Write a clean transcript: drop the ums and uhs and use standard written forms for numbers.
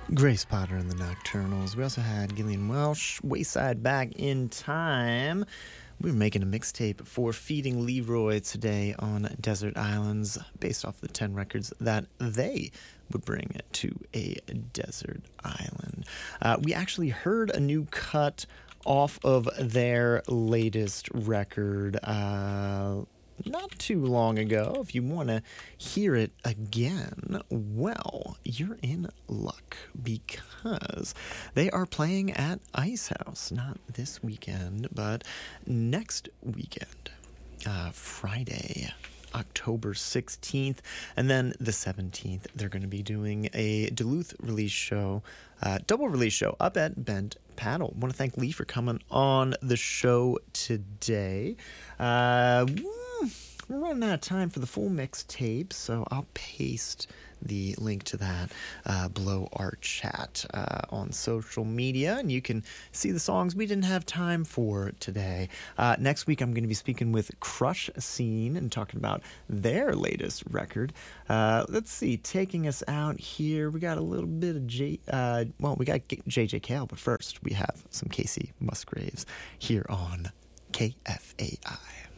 Grace Potter and the Nocturnals. We also had Gillian Welsh, Wayside Back in Time. We were making a mixtape for Feeding Leroy today on Desert Islands based off the 10 records that they would bring to a desert island. We actually heard a new cut off of their latest record not too long ago. If you want to hear it again, well, you're in luck because they are playing at Ice House, not this weekend, but next weekend, Friday, October 16th, and then the 17th, they're going to be doing a Duluth release show, double release show up at Bent Paddle. I want to thank Lee for coming on the show today. We're running out of time for the full mixtape, so I'll paste the link to that below our chat on social media, and you can see the songs we didn't have time for today. Next week, I'm going to be speaking with Crush Scene and talking about their latest record. Let's see, taking us out here, we got a little bit of we got JJ Cale, but first we have some Casey Musgraves here on KFAI.